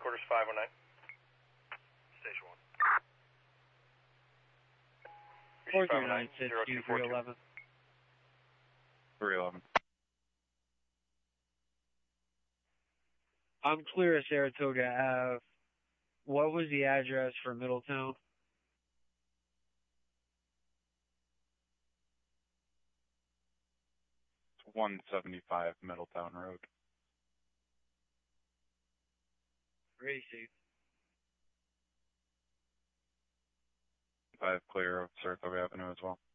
headquarters 519. Station 1. 439 311. 311. I'm clear at Saratoga Ave. What was the address for Middletown? It's 175 Middletown Road. Gracie. 5 clear of Saratoga Avenue as well.